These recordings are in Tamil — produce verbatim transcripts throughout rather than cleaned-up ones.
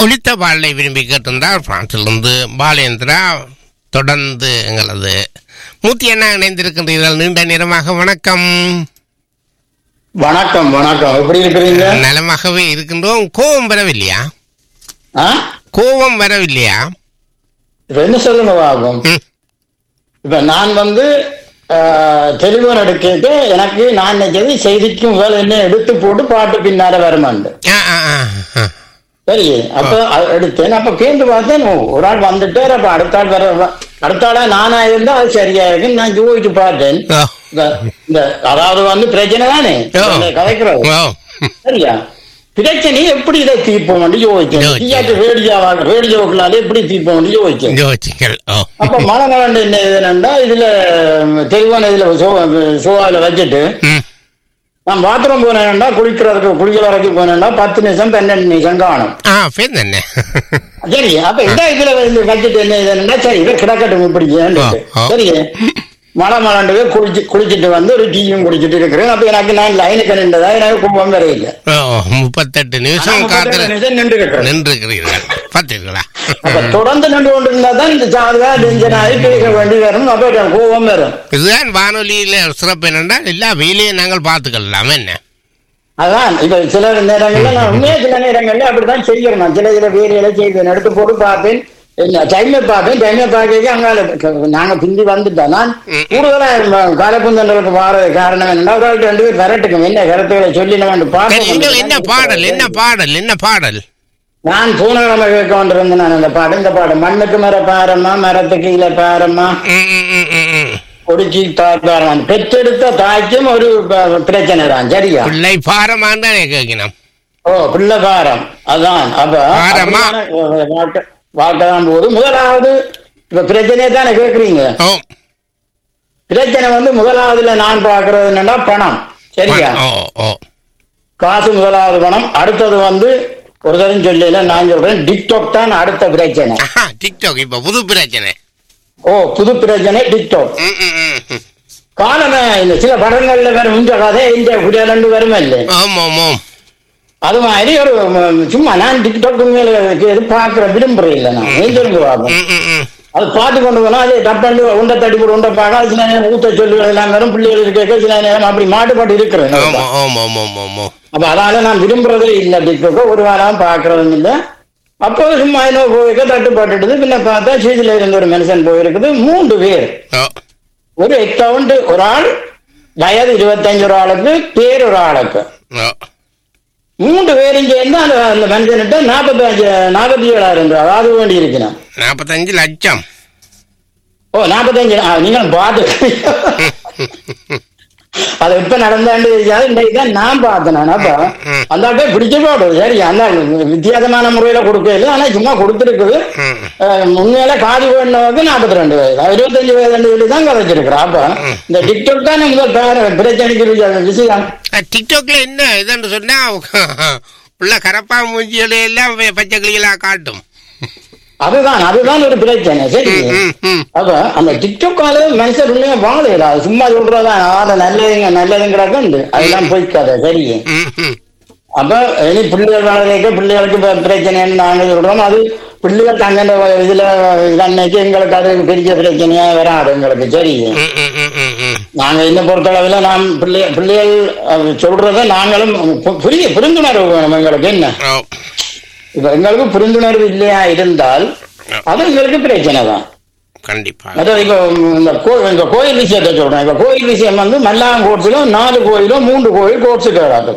ஒலித்த பாடலை விரும்பி கேட்டிருந்தார் பிரான்சிலிருந்து பாலேந்திரா. தொடர்ந்து எங்களது மூத்தி என்ன இணைந்திருக்கின்றீர்கள் நீண்ட நேரமாக. வணக்கம். வணக்கம் வணக்கம். எப்படி இருக்கிறீங்க? நலமாகவே இருக்கின்றோம். கோபம் வரவில்லையா? கோபம் வரவில்லையா? என்ன சொல்லுங்க பாபம். இப்ப நான் வந்து டெலிபோன் எடுக்க எனக்கு நான் நினைச்சது செய்திக்கும் என்ன எடுத்து போட்டு பாட்டு பின்னால வரமாண்டு. சரி, அப்ப எடுத்தேன். அப்ப கேட்டு பார்த்தேன், ஒரு ஆள் வந்துட்டு அப்ப அடுத்த ஆள் வர அடுத்த ஆளா நானா இருந்தா அது சரியா இருக்கு. நான் ஜோதிச்சு பார்த்தேன். இந்த அதாவது வந்து பிரச்சனை தானே கதைக்கிறது. சரியா, பிரச்சனை எப்படி இதை தீர்ப்போம் யோசிச்சேன். ரேடியோ ரேடியோக்களால எப்படி தீர்ப்போம் யோசிச்சேன். அப்ப மழை கலண்டு என்ன இதுன்னா இதுல தெளிவான இதுல சோவால வச்சுட்டு நான் பாத்ரூம் போனேன்டா குளிக்கிறதுக்கு குளிக்கிறதுக்கு போனேன்டா பத்து நிமிஷம் பன்னெண்டு நிமிஷம் காணும். சரி, அப்ப இந்த இதுல வச்சுட்டு என்ன இதுன்னா சரி இதை கிடக்கட்டும் இப்படி. சரி, மழை மழை குளிச்சு குளிச்சுட்டு வந்து ஒரு டீயும் குடிச்சிட்டு இருக்கிறேன். அப்ப எனக்கு நான் லைனுக்கு நின்றதா எனக்கு கும்பம் வர இல்லை. முப்பத்தெட்டு நிமிஷம் நின்று இருக்கிறீர்கள் பார்த்தீர்களா? அப்ப தொடர்ந்து நின்று கொண்டு இருந்தா தான் இந்த சாதகா டென்ஷனாகி பேச வேண்டி வரும். அப்ப கோபம் வரும். இதுதான் வானொலியில சிறப்பு என்னென்றால் எல்லா வேலையும் நாங்கள் பார்த்துக்கலாம். என்ன அதான் இப்ப சில நேரங்கள்ல நான் உண்மையா சில நேரங்கள்ல அப்படித்தான் செய்யறேன். நான் சில சில வேலையில செய்வேன், எடுத்து போட்டு பார்ப்பேன், டைமை பார்ப்பேன். டைமை பார்க்க அங்க நாங்க பிந்தி வந்துட்டோம். நான் கூடுதலா காலப்புந்தங்களுக்கு வார காரணம் என்னன்னா ரெண்டு பேர் விரட்டுக்கும் என்ன கருத்துக்களை சொல்லி நம்ம பார்க்க. என்ன பாடல் என்ன பாடல் என்ன பாடல் நான் பூனகிழமை கேட்க கொண்டிருந்தேன். நான் அந்த பாடம் இந்த பாடம் மண்ணுக்கு மர பாரம்மா மரத்துக்கு கீழே பாரம்மா ஒடுக்கி தாய்ப்பாரமா பெற்றெடுத்த தாய்க்கும் ஒரு பிரச்சனை தான். சரியா, பிள்ளை பாரமான் தான் கேட்கணும். ஓ பிள்ளை பாரம் அதான். அப்ப வாழ்க்கை தான் போது முதலாவது இப்ப பிரச்சனையை தானே கேக்குறீங்க. பிரச்சனை வந்து முதலாவதுல நான் பாக்குறது என்னன்னா பணம். சரியா, காசு முதலாவது பணம். அடுத்தது வந்து ஒரு தரம் சொல்லல நான் சொல்றேன் டிக்டாக் தான் அடுத்த பிரச்சனை. டிக்டாக் இப்ப புது பிரச்சனை. ஓ புது பிரச்சனை டிக்டாக். காலமே இந்த சில படங்கள்ல வேற முஞ்ச கதை இந்த குடியாலண்டு வருமா இல்லை? அது மாதிரி ஒரு சும்மா நான் டிக்டாக் மேல பாக்குற விரும்புறேன் இல்லை. நான் ஏன் சொல்லுங்க அது பார்த்து கொண்டு போனா அது டப்பாண்டு உண்டை தட்டி போட்டு உண்டை பார்க்க அது சில நேரம் ஊத்த சொல்லு எல்லாம் வரும் பிள்ளைகளுக்கு கேட்க சில நேரம் அப்படி மாட்டுப்பாட்டு இருக்கிறேன். அப்ப அதனால நான் விரும்புறதே இல்லை டிக்டாக், ஒரு வாரம் பாக்குறதும் இல்லை. அப்போ சும்மா இன்னும் போயிருக்க தட்டுப்பாட்டு பின்ன பார்த்தா சீசில இருந்த ஒரு மனுஷன் போயிருக்குது. மூன்று பேர் ஒரு அக்கவுண்ட், ஒரு ஆள் வயது இருபத்தஞ்சு ஒரு ஆளுக்கு பேர் ஒரு ஆளுக்கு மூன்று பேரும் சேர்ந்து அந்த அந்த மனுஷன்கிட்ட நாற்பத்தி அஞ்சு நாற்பத்தி ஏழாயிரம் ரூபாய் அதாவது வேண்டி இருக்கிறான். நாற்பத்தஞ்சு லட்சம். ஓ நாற்பத்தஞ்சு நீங்களும் பார்த்து அது எப்ப நடந்தாண்டு தெரியாது. இன்றைக்குதான் நான் பார்த்தேன். அப்ப அந்த ஆட்டை பிடிச்சு போடுறது. சரி, அந்த வித்தியாசமான முறையில கொடுக்கல, ஆனா சும்மா கொடுத்துருக்குது. உண்மையில காது வேணுக்கு நாற்பத்தி ரெண்டு வயது இருபத்தஞ்சு வயது சொல்லி தான் கதைச்சிருக்கிறேன். அப்ப இந்த டிக்டாக் தான் முதல் பிரச்சனைக்கு விஷயம். டிக்டாக்ல என்ன இதுன்னு சொன்னா உள்ள கரப்பா மூஞ்சிகளை எல்லாம் பச்சை கிளிகளா காட்டும். அதுதான் அதுதான் ஒரு பிரச்சனை. சரி, அப்ப அந்த டிக்டாக்கால மனுஷர் உண்மையா வாழல. அது சும்மா சொல்றதான் அதை நல்லதுங்க நல்லதுங்கிறாக்க உண்டு, அதெல்லாம் போய்க்காத. சரி, அப்ப இனி பிள்ளைகள் வளர்க்க பிள்ளைகளுக்கு பிரச்சனைன்னு நாங்க சொல்றோம். அது பிள்ளைகள் தங்க இதுல அன்னைக்கு எங்களுக்கு அது பெரிய பிரச்சனையா வராது எங்களுக்கு. சரி, நாங்க இன்னும் பொறுத்தளவுல நாம் பிள்ளை பிள்ளைகள் சொல்றத நாங்களும் புரிய புரிந்துணர்வு வேணும் எங்களுக்கு. என்ன இப்ப எங்களுக்கு புரிந்துணர்வு இல்லையா இருந்தால் அது எங்களுக்கு பிரச்சனை தான். கண்டிப்பா. அதாவது இப்ப இந்த கோயில் விஷயத்த சொல்றேன். இப்ப கோயில் விஷயம் வந்து மல்லாங் கோட்ஸிலும் நாலு கோயிலும் மூன்று கோயில் கோட்ஸு கேடாக்குது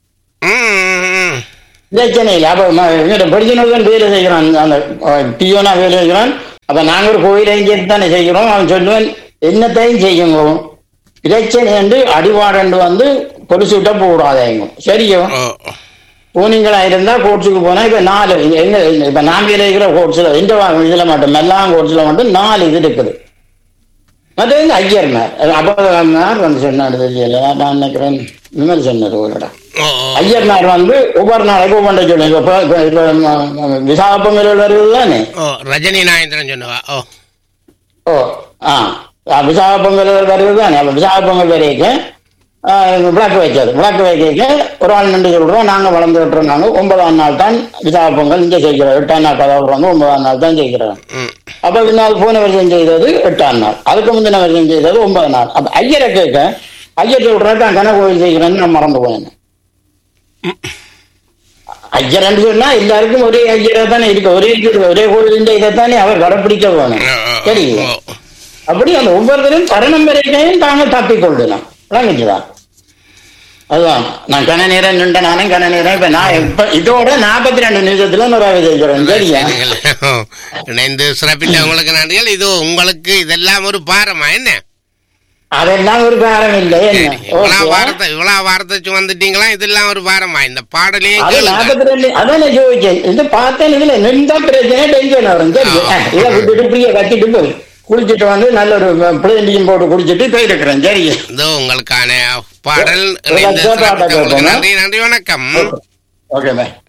பிரச்சனை இல்லை. அப்ப படிச்சனதான் வேலை செய்கிறான், அந்த பியோனா வேலை செய்கிறான். அப்ப நாங்க ஒரு கோயிலையும் சேர்த்து தானே செய்கிறோம். அவன் சொல்லுவேன் என்னத்தையும் செய்யுங்க பிரச்சனை என்று அடிவாடண்டு வந்து பொலிசு விட்டா போடாதேங்க. சரியோ, போனீங்களா இருந்தா கோட்ஸுக்கு போனா இப்ப நாலு எங்க இப்ப நான் வேலை இருக்கிற கோட்ஸ்ல இந்த இதுல மட்டும் எல்லாம் கோட்ஸ்ல மட்டும் நாலு இது இருக்குது. அது வந்து ஐயர் மேர் அப்ப வந்து சொன்னாரு தெரியல, நான் நினைக்கிறேன் இந்த மாதிரி சொன்னது ஒரு இடம். ஐயர் மேர் வந்து ஒவ்வொரு நாளைக்கு ஒவ்வொன்றை சொல்லுங்க. விசாகப்பங்கள் வருது தானே ரஜினி நாயந்திரன் சொன்னவா? ஓ ஆஹ் விசாகப்பங்கள் வருது தானே. அப்ப விசாகப்பங்கள் வரைக்கும் விளக்கு வைக்கிறது. விளக்கு வைக்க ஒரு ஆள் நின்று சொல்றோம், நாங்க வளர்ந்து விட்டுறோம். நாங்க ஒன்பதாம் நாள் தான் விசா பொங்கல் இங்க செய்கிறோம். எட்டாம் நாள் கதை விடுறாங்க, ஒன்பதாம் நாள் தான் செய்கிறோம். அப்ப பின்னால் போன வருஷம் செய்தது எட்டாம் நாள், அதுக்கு முந்தின வருஷம் செய்தது ஒன்பது நாள். அப்ப ஐயரை கேட்க ஐயர் சொல்றேன் தான் கன கோயில் செய்கிறேன்னு நான் மறந்து போனேன். ஐயர் என்று சொன்னா எல்லாருக்கும் ஒரே ஐயரா தானே இருக்கு, ஒரே ஒரே கோயில் இதைத்தானே அவர் கடைப்பிடிக்க போகணும். சரி, அப்படி அந்த ஒவ்வொருத்தரும் தருணம் வரைக்கும் தாங்க தப்பிக்கொள்ளலாம். விளங்குச்சுதான். அதுதான் நான் கன நேரம் நின்ற நானும் கன நேரம் இப்ப நான் இப்ப இதோட நாற்பத்தி ரெண்டு நிமிஷத்துல நிறைவு செய்கிறேன். சரியா, இணைந்து சிறப்பில்லை உங்களுக்கு நன்றிகள். இது உங்களுக்கு இதெல்லாம் ஒரு பாரமா என்ன? அதெல்லாம் ஒரு பாரம் இல்லை. இவ்வளவு வாரத்தை இவ்வளவு வாரத்தை வந்துட்டீங்களா, இதெல்லாம் ஒரு பாரமா? இந்த பாடலே நாற்பத்தி ரெண்டு அதான் ஜோதிச்சேன். இது பார்த்தேன், இதுல நின்றா பிரச்சனை டென்ஷன் வரும். சரி, இதை விட்டுட்டு இப்படியே கட்டிட்டு போய் குளிச்சுட்டு வந்து நல்ல ஒரு பிளேண்டியும் போட்டு குடிச்சிட்டு போயிருக்கிறேன். சரி, இதோ உங்களுக்கான பாடல். நன்றி நன்றி, வணக்கம். Okay bye.